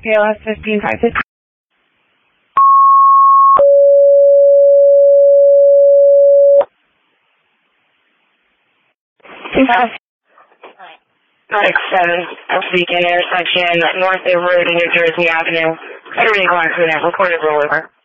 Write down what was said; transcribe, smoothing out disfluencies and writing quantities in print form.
PLS 15550. Like 7 Beacon intersection, North Bay Road and New Jersey Avenue. Everything going through that recorded rollover.